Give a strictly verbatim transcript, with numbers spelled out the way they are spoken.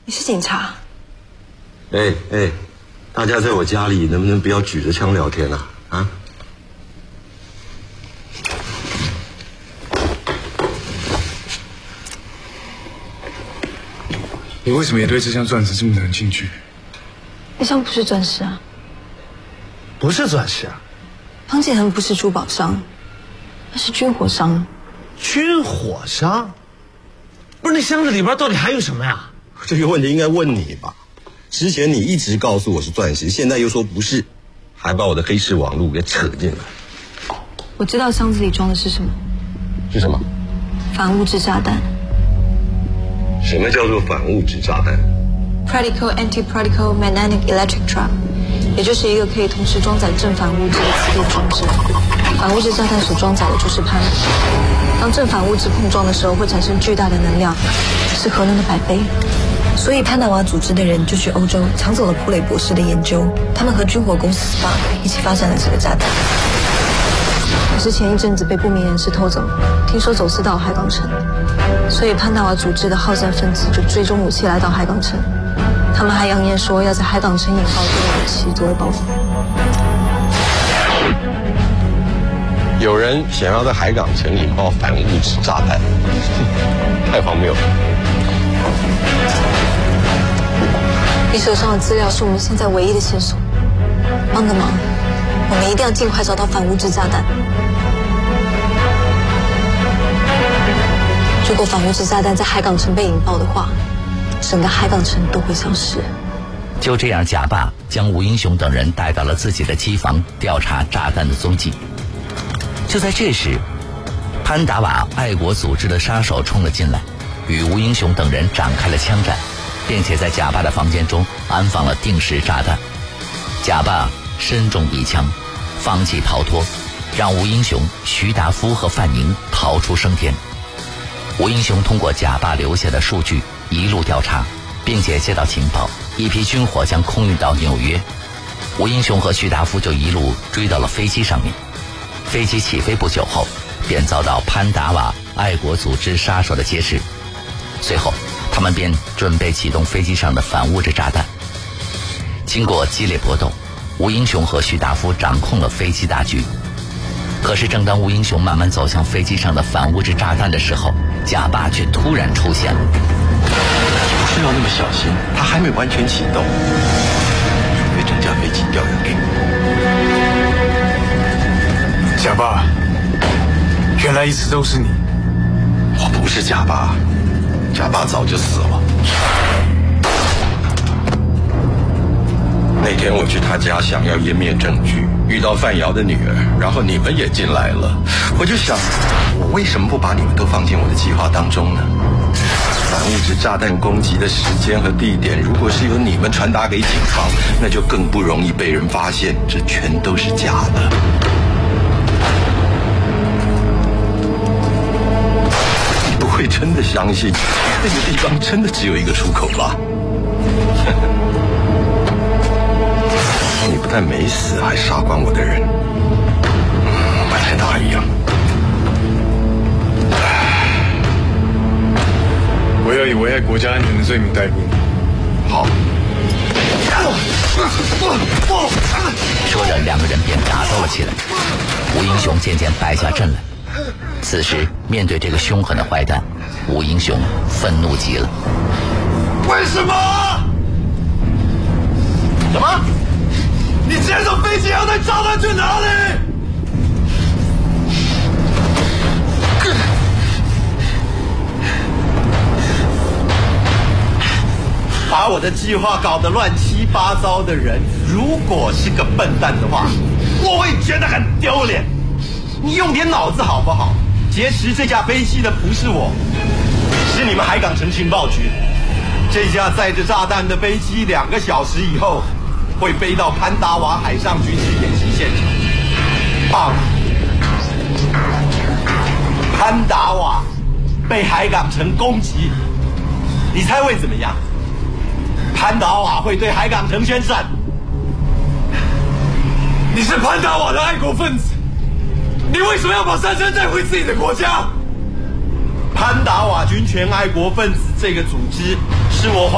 你是警察？ 哎哎，大家在我家里能不能不要举着枪聊天啊？啊？ 你为什么也对这箱钻石这么感兴趣？ 那箱不是钻石啊。 不是钻石啊。 庞景恒不是珠宝商，他是军火商。 军火商？不是，那箱子里边到底还有什么呀？ 这个问题应该问你吧。之前你一直告诉我是钻石，现在又说不是，还把我的黑市网路给扯进来。 我知道箱子里装的是什么。 是什么？ 反物质炸弹。 什么叫做反物质炸弹？ Practical Anti-Particle Magnetic Electric Trap， 也就是一个可以同时装载正反物质的磁电装置。反物质炸弹所装载的就是潘。当正反物质碰撞的时候，会产生巨大的能量，是核能的百倍。所以潘达瓦组织的人就去欧洲抢走了普雷博士的研究，他们和军火公司 Spark 一起发展了这个炸弹。可是前一阵子被不明人士偷走，听说走私到海港城，所以潘达瓦组织的好战分子就追踪武器来到海港城。他们还扬言说要在海港城引爆这个武器作为报复。 有人想要在海港城引爆反物质炸弹，太荒谬了。 你手上的资料是我们现在唯一的线索，帮个忙，我们一定要尽快找到反物质炸弹。如果反物质炸弹在海港城被引爆的话，整个海港城都会消失。 就这样，贾爸将吴英雄等人带到了自己的机房，调查炸弹的踪迹。就在这时，潘达瓦爱国组织的杀手冲了进来，与吴英雄等人展开了枪战，并且在贾爸的房间中安放了定时炸弹。贾爸身中一枪，放弃逃脱，让吴英雄、徐达夫和范宁逃出升天。吴英雄通过贾爸留下的数据一路调查，并且接到情报，一批军火将空运到纽约。吴英雄和徐达夫就一路追到了飞机上面。飞机起飞不久后，便遭到潘达瓦爱国组织杀手的劫持。随后，他们便准备启动飞机上的反物质炸弹。经过激烈搏斗，吴英雄和徐达夫掌控了飞机大局。可是，正当吴英雄慢慢走向飞机上的反物质炸弹的时候，贾爸却突然出现了。 不是要那么小心，它还没完全启动，除非整架飞机调人给你。 贾爸，原来一直都是你。 我不是贾爸，贾爸早就死了。那天我去他家想要湮灭证据，遇到范瑶的女儿，然后你们也进来了。我就想，我为什么不把你们都放进我的计划当中呢？反物质炸弹攻击的时间和地点，如果是由你们传达给警方，那就更不容易被人发现，这全都是假的。你不会真的相信那个地方真的只有一个出口吧？你不但没死，还杀光我的人，嗯，跟太大一样。 我要以危害国家安全的罪名逮捕你。 好。 说着，两个人便打斗了起来。吴英雄渐渐败下阵来。此时，面对这个凶狠的坏蛋，吴英雄愤怒极了。 为什么？什么？你接手飞机要带炸弹去哪里？把我的计划搞得乱七八糟的人，如果是个笨蛋的话，我会觉得很丢脸。你用点脑子好不好？劫持这架飞机的不是我，是你们海港城情报局。这架载着炸弹的飞机，两个小时以后会飞到潘达瓦海上军事演习现场。棒！潘达瓦被海港城攻击，你猜会怎么样？潘达瓦会对海港城宣战。你是潘达瓦的爱国分子，你为什么要把珊珊带回自己的国家？潘达瓦军权爱国分子这个组织是我